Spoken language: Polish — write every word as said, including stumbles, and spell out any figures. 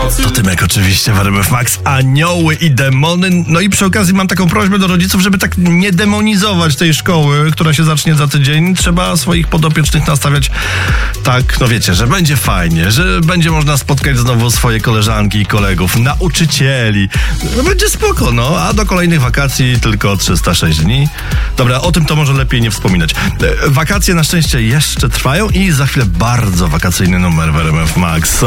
To Tymek oczywiście w R M F Max. Anioły i demony. No i przy okazji mam taką prośbę do rodziców, żeby tak nie demonizować tej szkoły, która się zacznie za tydzień. Trzeba swoich podopiecznych nastawiać tak, no wiecie, że będzie fajnie, że będzie można spotkać znowu swoje koleżanki i kolegów, nauczycieli. No będzie spoko, no. A do kolejnych wakacji tylko trzysta sześć dni. Dobra, o tym to może lepiej nie wspominać. Wakacje na szczęście jeszcze trwają i za chwilę bardzo wakacyjny numer w R M F Max.